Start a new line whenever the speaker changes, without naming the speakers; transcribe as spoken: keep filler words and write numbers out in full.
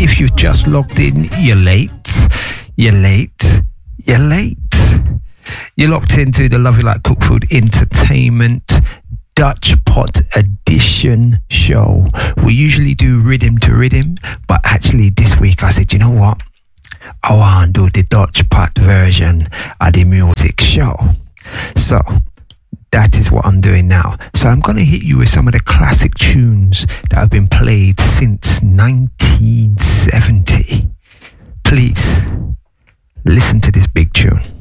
if you've just logged in, you're late. You're late. You're late. You're locked into the Love You Like Cook Food Entertainment Dutch Pot Edition show. We usually do rhythm to rhythm, but actually this week I said, you know what? I want to do the Dutch Pot version of the music show. So that is what I'm doing now. So I'm going to hit you with some of the classic tunes that have been played since nineteen seventy. Please listen to this big tune.